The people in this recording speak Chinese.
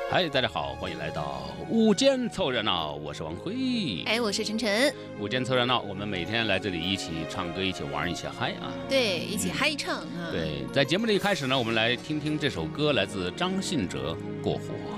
嗨，大家好，欢迎来到午间凑热闹，我是王辉。 哎，我是晨晨。 午间凑热闹，我们每天来这里一起唱歌，一起玩，一起嗨啊！ 对，一起嗨唱啊！ 对，在节目的一开始呢，我们来听听这首歌，来自张信哲《过火》。